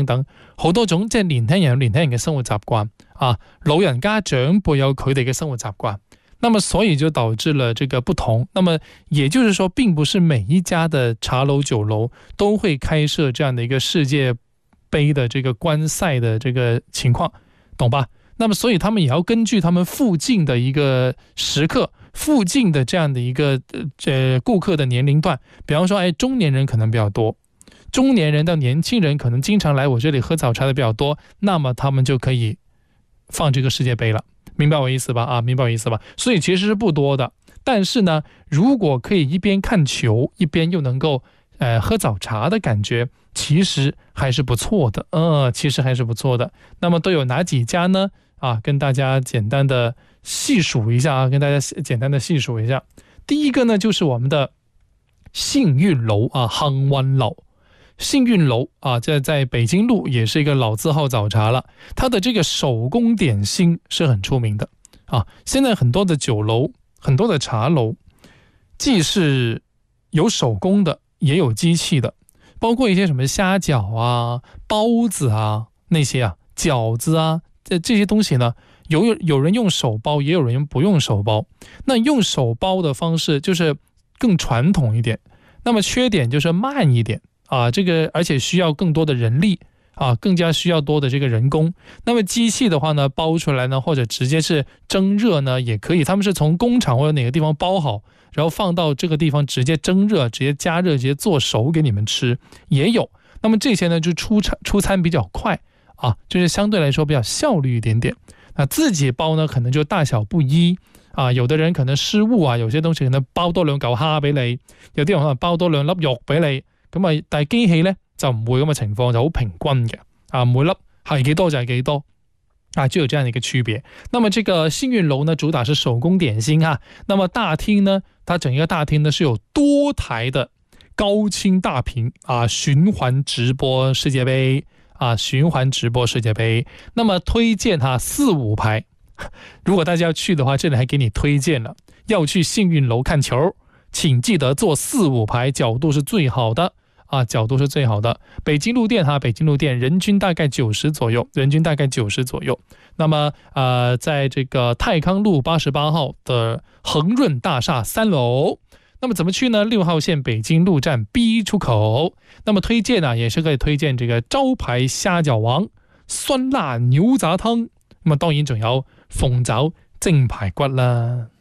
等，好多種即係年輕人有年輕人嘅生活習慣啊，老人家長輩有佢哋嘅生活習慣，那麼所以就導致了這個不同。那麼也就是說，並不是每一家的茶樓酒樓都會開設這樣的一個世界杯的這個觀賽的這個情況，懂吧？那麼所以他們也要根據他們附近的一個時刻，附近的這樣的一個顧客的年齡段，比方說中年人可能比較多，中年人到年輕人可能經常來我這裡喝早茶的比較多，那麼他們就可以放這個世界杯了，明白我意思吧？啊，明白我意思吧？所以其實是不多的，但是呢，如果可以一邊看球一邊又能夠喝早茶的感覺，其實還是不錯的，其實還是不錯的。那麼都有哪幾家呢？啊，跟大家簡單的細數一下啊，跟大家簡單的細數一下。第一個呢，就是我們的幸運樓啊，幸運樓。幸運樓啊，在北京路也是一個老字號早茶了，它的這個手工點心是很出名的啊。現在很多的酒樓，很多的茶樓，既是有手工的，也有機器的，包括一些什麼蝦餃啊、包子啊那些啊、餃子啊，這些東西呢，有人用手包，也有人不用手包。那用手包的方式就是更傳統一點，那麼缺點就是慢一點啊，這個而且需要更多的人力啊，更加需要多的這個人工。那麼機器的話呢，包出來呢，或者直接是蒸熱呢也可以，他們是從工廠或者哪個地方包好，然後放到這個地方直接蒸熱、直接加熱、直接做熟給你們吃，也有。那麼這些呢就出餐比較快啊，就是相對來說比較效率一點點。那自己包呢可能就大小不一啊，有的人可能失誤啊，有些東西可能包多兩嚿蝦俾你，有啲人可能包多兩粒肉俾你，咁啊但係機器呢就唔會咁嘅情況，就好平均嘅啊，每粒係幾多就係幾多啊，就有這樣的一個區別。那麼這個幸運樓呢，主打是手工點心啊。那麼大廳呢，它整一個大廳呢是有多台的高清大屏啊，循環直播世界杯啊，循環直播世界杯。那麼推薦哈4-5排，如果大家要去的話，這裡還給你推薦了，要去幸運樓看球，請記得坐4-5排，角度是最好的。啊，角度是最好的。北京路店哈，北京路店人均大概90左右，人均大概90左右。那麼在這個泰康路88號的恒潤大廈3樓。那麼怎麼去呢？6號線北京路站 B 出口。那麼推薦呢，也是可以推薦這個招牌蝦餃王、酸辣牛雜湯。咁啊，當然仲有鳳爪蒸排骨啦。